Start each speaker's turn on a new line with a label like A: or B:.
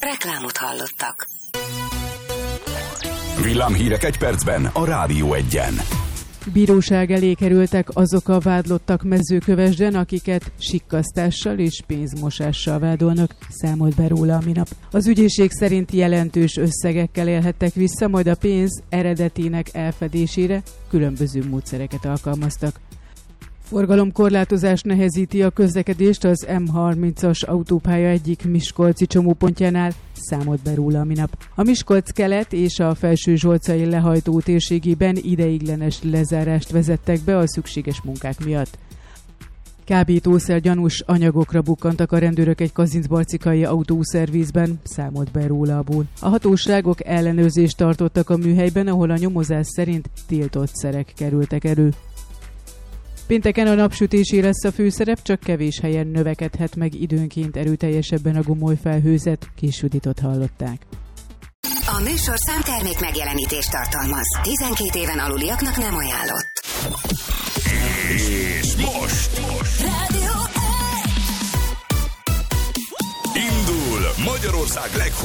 A: Reklámot hallottak.
B: Villámhírek egy percben a Rádió 1-en.
C: Bíróság elé kerültek azok a vádlottak Mezőkövesden, akiket sikkasztással és pénzmosással vádolnak, számolt be róla a minap. Az ügyészség szerint jelentős összegekkel élhettek vissza, majd a pénz eredetének elfedésére különböző módszereket alkalmaztak. Forgalomkorlátozás nehezíti a közlekedést az M30-as autópálya egyik miskolci csomópontjánál, számolt be róla a minap. A Miskolc-Kelet és a Felsőzsolcai lehajtó térségében ideiglenes lezárást vezettek be a szükséges munkák miatt. Kábítószer gyanús anyagokra bukkantak a rendőrök egy kazincbarcikai autószervizben, számolt be róla a BUN. A hatóságok ellenőrzést tartottak a műhelyben, ahol a nyomozás szerint tiltott szerek kerültek elő. Pénteken a napsütésé lesz a főszerep, csak kevés helyen növekedhet meg időnként erőteljesebben a gomolyfelhőzet, Kis-Juditot hallották.
A: A műsor számtermék megjelenítést tartalmaz. 12 éven aluliaknak nem ajánlott.
B: És most
A: Rádió 1!
B: indul Magyarország